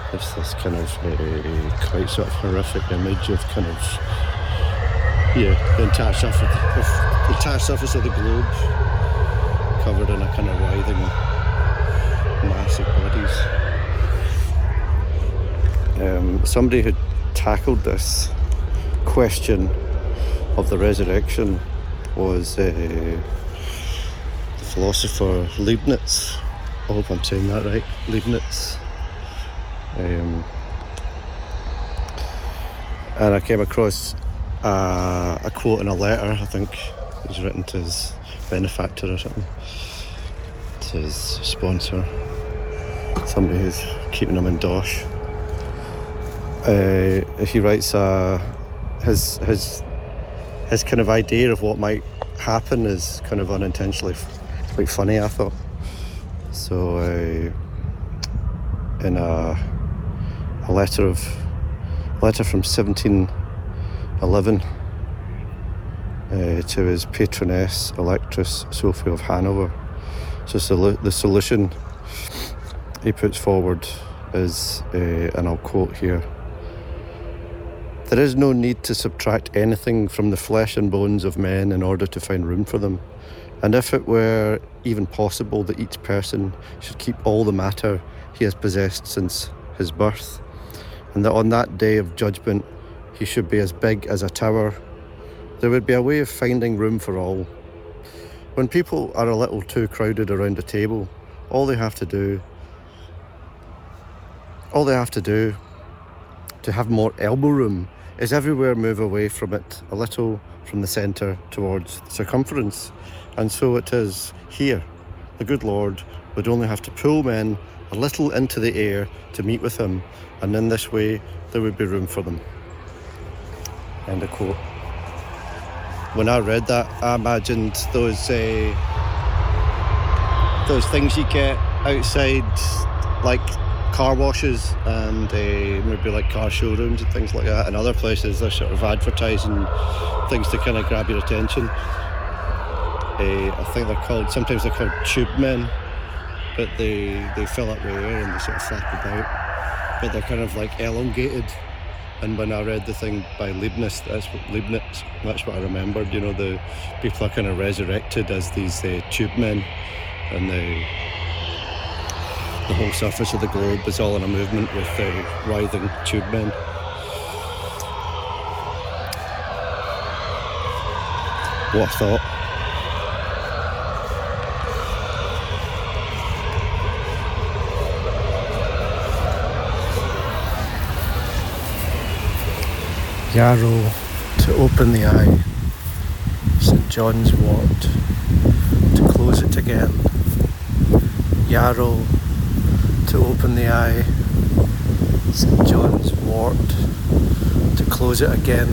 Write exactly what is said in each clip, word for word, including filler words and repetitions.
It's this kind of uh, quite sort of horrific image of kind of, yeah, the entire surface of the entire surface of the globe covered in a kind of writhing mass of bodies. Um, somebody who tackled this question of the resurrection was uh, the philosopher Leibniz. I hope I'm saying that right, Leibniz. Um, and I came across uh, a quote in a letter, I think it was written to his benefactor or something, to his sponsor, somebody who's keeping him in dosh. Uh, he writes uh, his his his kind of idea of what might happen is kind of unintentionally f- quite funny, I thought. So uh, in a a letter of a letter from seventeen eleven uh, to his patroness Electress Sophie of Hanover. So solu- the solution he puts forward is, uh, and I'll quote here: "There is no need to subtract anything from the flesh and bones of men in order to find room for them. And if it were even possible that each person should keep all the matter he has possessed since his birth, and that on that day of judgment he should be as big as a tower, there would be a way of finding room for all. When people are a little too crowded around a table, all they have to do, all they have to do to have more elbow room is everywhere move away from it a little from the centre towards the circumference. And so it is here. The good Lord would only have to pull men a little into the air to meet with him, and in this way there would be room for them." End of quote. When I read that, I imagined those uh, those things you get outside, like car washes and uh, maybe like car showrooms and things like that, and other places they're sort of advertising things to kind of grab your attention. Uh, I think they're called, sometimes they're called tube men, but they, they fill up with air and they sort of flap about, but they're kind of like elongated. And when I read the thing by Leibniz, that's what Leibniz, that's what I remembered. You know, the people are kind of resurrected as these uh, tube men, and the the whole surface of the globe is all in a movement with uh, writhing tube men. What a thought. Yarrow to open the eye, St John's wort to close it again. Yarrow to open the eye, St John's wort to close it again.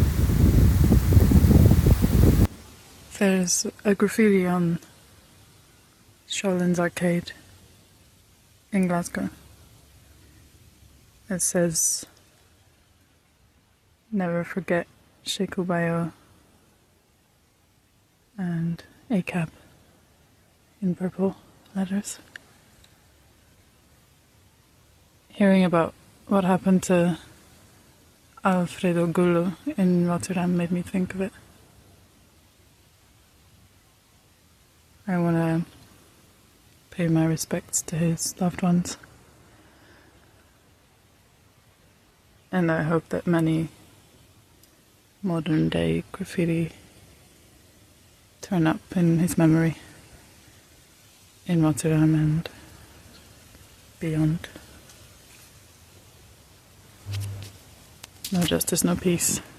There's a graffiti on Shawlands Arcade in Glasgow. It says, "Never forget Sheku Bayo," and A C A B in purple letters. Hearing about what happened to Alfredo Gullo in Rotterdam made me think of it. I want to pay my respects to his loved ones. And I hope that many modern day graffiti turn up in his memory in Rotterdam and beyond. No justice, no peace.